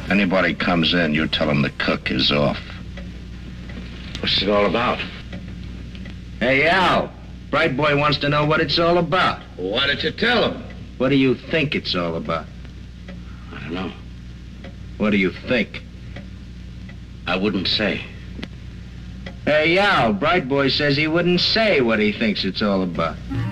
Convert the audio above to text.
Anybody comes in, you tell them the cook is off. What's it all about? Hey, Al, Bright Boy wants to know what it's all about. Well, why don't you tell him? What do you think it's all about? I don't know. What do you think? I wouldn't say. Hey, Al, Bright Boy says he wouldn't say what he thinks it's all about.